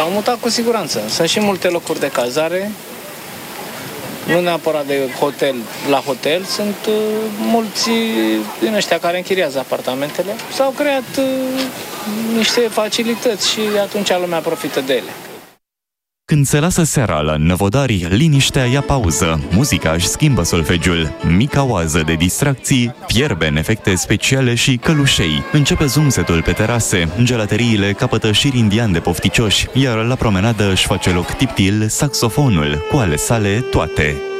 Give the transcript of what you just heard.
S-au mutat cu siguranță. Sunt și multe locuri de cazare, nu neapărat de hotel la hotel, sunt mulți din ăștia care închiriază apartamentele. S-au creat niște facilități și atunci lumea profită de ele. Când se lasă seara la Năvodari, liniștea ia pauză, muzica își schimbă solfegiul, mica oază de distracții fierbe în efecte speciale și călușei. Începe zumzetul pe terase, gelateriile capătă șiri indian de pofticioși, iar la promenadă își face loc tiptil saxofonul, cu ale sale toate.